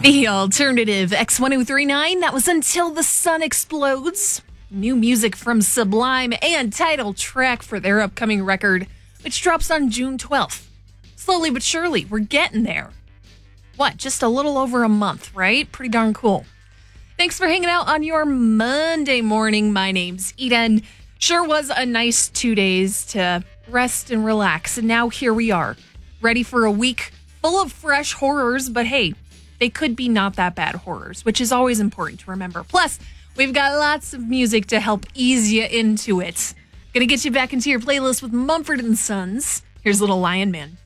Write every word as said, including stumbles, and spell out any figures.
The alternative X ten thirty-nine, that was Until the Sun Explodes. New music from Sublime and title track for their upcoming record, which drops on June twelfth. Slowly but surely, we're getting there. What, just a little over a month, right? Pretty darn cool. Thanks for hanging out on your Monday morning. My name's Eden. Sure was a nice two days to rest and relax, and now here we are, ready for a week full of fresh horrors, but hey, they could be not that bad horrors, which is always important to remember. Plus, we've got lots of music to help ease you into it. Gonna get you back into your playlist with Mumford and Sons. Here's Little Lion Man.